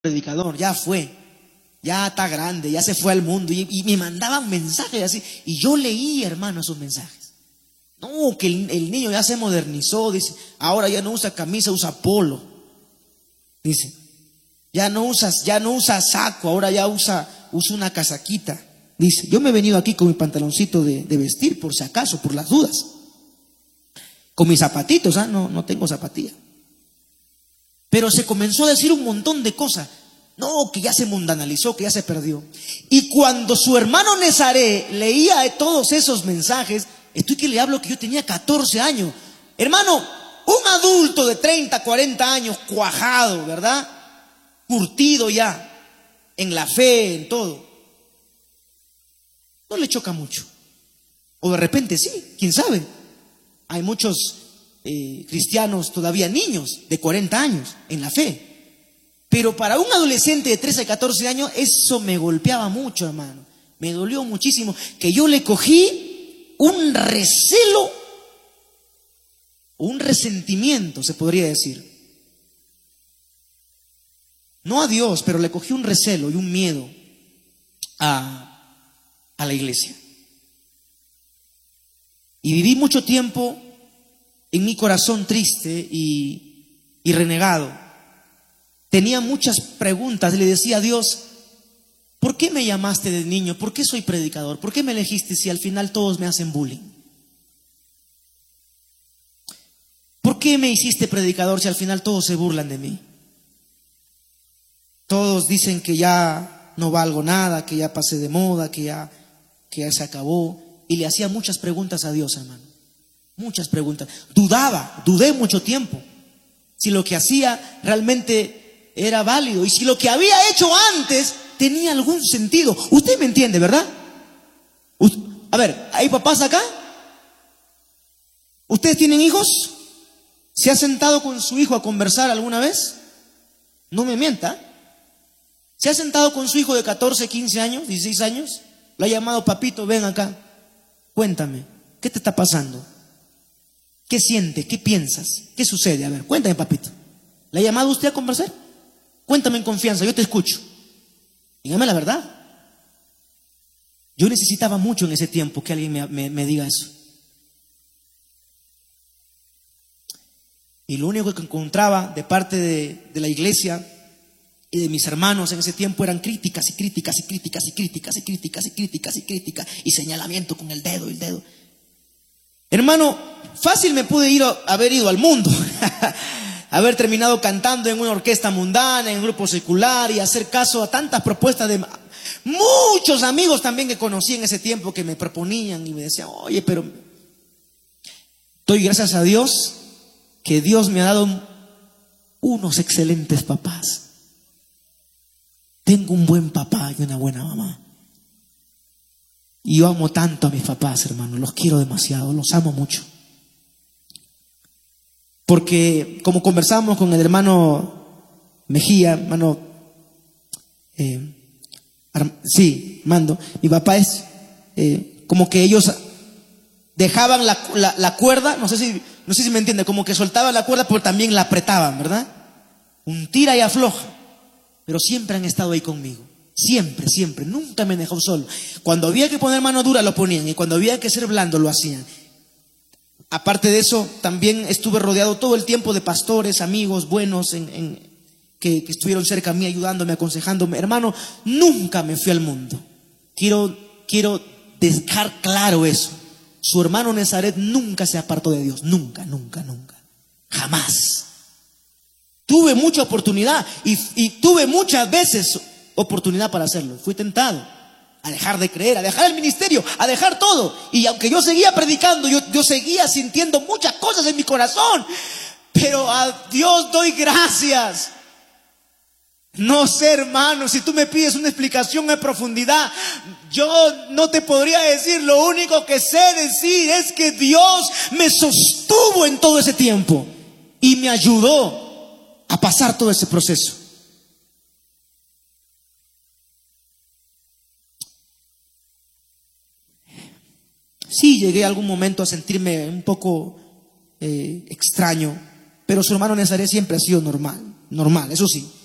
predicador, ya fue, ya está grande, ya se fue al mundo, y me mandaban mensajes así, y yo leía, hermano, esos mensajes. No, que el niño ya se modernizó, dice, ahora ya no usa camisa, usa polo, dice, ya no usa saco, ahora ya usa una casaquita, dice. Yo me he venido aquí con mi pantaloncito de vestir, por si acaso, por las dudas, con mis zapatitos, no tengo zapatilla. Pero se comenzó a decir un montón de cosas. No, que ya se mundanalizó, que ya se perdió. Y cuando su hermano Nezaré leía todos esos mensajes, estoy que le hablo que yo tenía 14 años. Hermano, un adulto de 30, 40 años, cuajado, ¿verdad? Curtido ya, en la fe, en todo. No le choca mucho. O de repente sí, quién sabe. Hay muchos cristianos todavía niños de 40 años en la fe. Pero para un adolescente de 13 a 14 años, eso me golpeaba mucho, hermano. Me dolió muchísimo, que yo le cogí un recelo, un resentimiento, se podría decir. No a Dios, pero le cogí un recelo y un miedo a la iglesia. Y viví mucho tiempo en mi corazón triste y renegado. Tenía muchas preguntas, le decía a Dios, ¿por qué me llamaste de niño? ¿Por qué soy predicador? ¿Por qué me elegiste si al final todos me hacen bullying? ¿Por qué me hiciste predicador si al final todos se burlan de mí? Todos dicen que ya no valgo nada, que ya pasé de moda, que ya se acabó. Y le hacía muchas preguntas a Dios, hermano. Muchas preguntas. Dudé mucho tiempo si lo que hacía realmente era válido y si lo que había hecho antes tenía algún sentido. Usted me entiende, ¿verdad? A ver, ¿hay papás acá? ¿Ustedes tienen hijos? ¿Se ha sentado con su hijo a conversar alguna vez? No me mienta. ¿Se ha sentado con su hijo de 14, 15 años, 16 años? Lo ha llamado, papito, ven acá. Cuéntame, ¿qué te está pasando? ¿Qué sientes? ¿Qué piensas? ¿Qué sucede? A ver, cuéntame, papito. ¿Le ha llamado usted a conversar? Cuéntame en confianza, yo te escucho. Dígame la verdad. Yo necesitaba mucho en ese tiempo que alguien me diga eso. Y lo único que encontraba de parte de la iglesia y de mis hermanos en ese tiempo eran críticas y críticas y críticas y críticas y críticas y críticas y críticas y señalamiento con el dedo y el dedo. Hermano, fácil me pude haber ido al mundo, haber terminado cantando en una orquesta mundana, en un grupo secular y hacer caso a tantas propuestas de muchos amigos también que conocí en ese tiempo que me proponían y me decían, oye, pero doy gracias a Dios que Dios me ha dado unos excelentes papás. Tengo un buen papá y una buena mamá. Y yo amo tanto a mis papás, hermano, los quiero demasiado, los amo mucho. Porque como conversamos con el hermano Mejía, hermano, Mando, mi papá es como que ellos dejaban la cuerda, no sé si me entiende, como que soltaban la cuerda, pero también la apretaban, ¿verdad? Un tira y afloja, pero siempre han estado ahí conmigo. Siempre, siempre, nunca me dejó solo. Cuando había que poner mano dura lo ponían y cuando había que ser blando lo hacían. Aparte de eso, también estuve rodeado todo el tiempo de pastores, amigos buenos que estuvieron cerca a mí, ayudándome, aconsejándome. Hermano, nunca me fui al mundo. Quiero dejar claro eso. Su hermano Nezaret nunca se apartó de Dios. Nunca, nunca, nunca. Jamás. Tuve mucha oportunidad y tuve muchas veces oportunidad para hacerlo. Fui tentado a dejar de creer, a dejar el ministerio, a dejar todo. Y aunque yo seguía predicando, yo seguía sintiendo muchas cosas en mi corazón. Pero a Dios doy gracias. No sé, hermano, si tú me pides una explicación en profundidad, yo no te podría decir. Lo único que sé decir es que Dios me sostuvo en todo ese tiempo y me ayudó a pasar todo ese proceso. Sí, llegué a algún momento a sentirme un poco extraño, pero su hermano Nezaret siempre ha sido normal, eso sí.